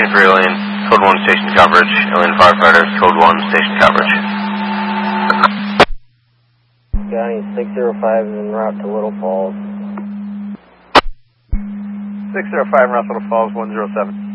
23 Alien, Code 1 station coverage. Alien firefighters, Code 1 station coverage. Johnny 605 is en route to Little Falls. 605 en route to Little Falls, 107.